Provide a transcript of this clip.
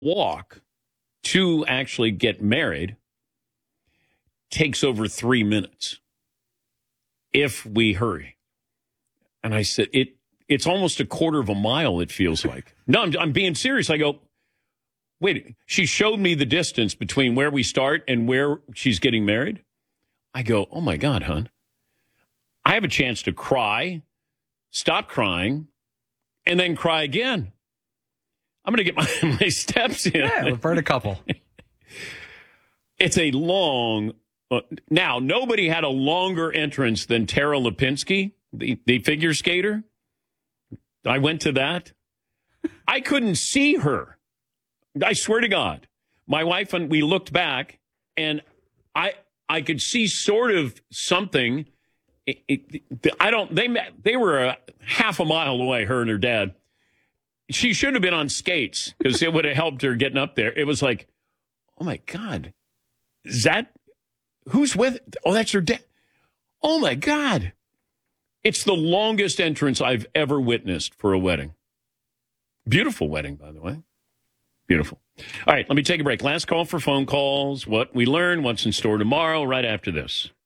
walk to actually get married takes over 3 minutes if we hurry. And I said, it's almost a quarter of a mile, it feels like. No, I'm being serious. I go, wait, she showed me the distance between where we start and where she's getting married. I go, oh, my God, hon. I have a chance to cry, stop crying, and then cry again. I'm going to get my steps in. Yeah, we'll burn a couple. It's a long... now, nobody had a longer entrance than Tara Lipinski, the figure skater. I went to that. I couldn't see her. I swear to God. My wife and we looked back, and I could see sort of something. They were a half a mile away, her and her dad. She should have been on skates because it would have helped her getting up there. It was like, oh, my God. Is that... who's with? Oh, that's her dad. Oh, my God. It's the longest entrance I've ever witnessed for a wedding. Beautiful wedding, by the way. Beautiful. All right, let me take a break. Last call for phone calls. What we learn, what's in store tomorrow, right after this.